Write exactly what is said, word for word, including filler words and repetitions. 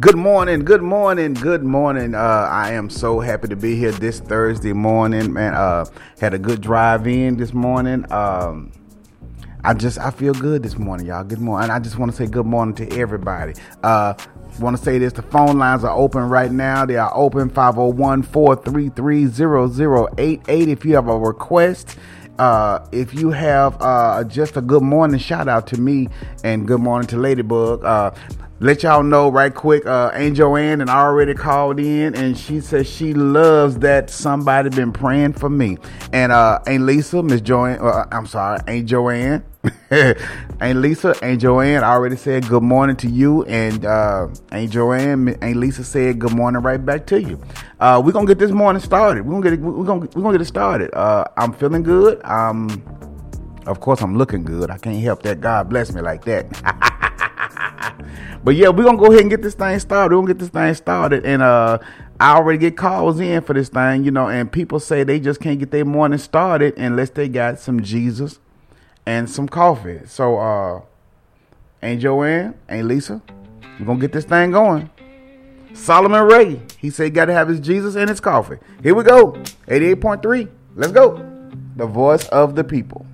Good morning, good morning, good morning. Uh, I am so happy to be here this Thursday morning, man. Uh, had a good drive in this morning. Um, I just, I feel good this morning, y'all. Good morning. I just want to say good morning to everybody. Uh, want to say this, the phone lines are open right now. They are open, five oh one, four three three, zero zero eight eight. If you have a request, uh, if you have uh, just a good morning shout out to me and good morning to Ladybug. Uh, Let y'all know right quick, uh, Aunt Joanne and I already called in, and she says she loves that somebody been praying for me. And uh, Aunt Lisa, Miss Joanne, uh, I'm sorry, Aunt Joanne, Aunt Lisa, Aunt Joanne I already said good morning to you, and uh, Aunt Joanne, Aunt Lisa said good morning right back to you. Uh, we're gonna get this morning started. We're gonna get it, we're gonna we're gonna get it started. Uh, I'm feeling good. Um, of course, I'm looking good. I can't help that. God bless me like that. But yeah, we're going to go ahead and get this thing started. We're going to get this thing started. And uh, I already get calls in for this thing, you know, and people say they just can't get their morning started unless they got some Jesus and some coffee. So, uh, Aunt Joanne, Aunt Lisa, we're going to get this thing going. Solomon Ray, he said he got to have his Jesus and his coffee. Here we go. eighty-eight point three. Let's go. The voice of the people.